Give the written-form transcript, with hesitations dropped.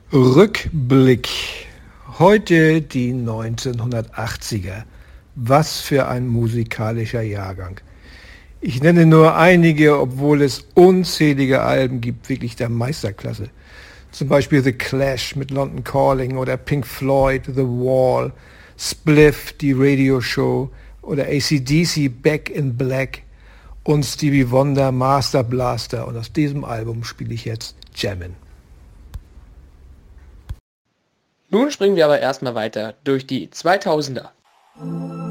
Rückblick. Heute die 1980er. Was für ein musikalischer Jahrgang. Ich nenne nur einige, obwohl es unzählige Alben gibt, wirklich der Meisterklasse. Zum Beispiel The Clash mit London Calling oder Pink Floyd, The Wall, Spliff, die Radioshow oder AC/DC Back in Black und Stevie Wonder, Master Blaster. Und aus diesem Album spiele ich jetzt Jammin'. Nun springen wir aber erstmal weiter durch die 2000er.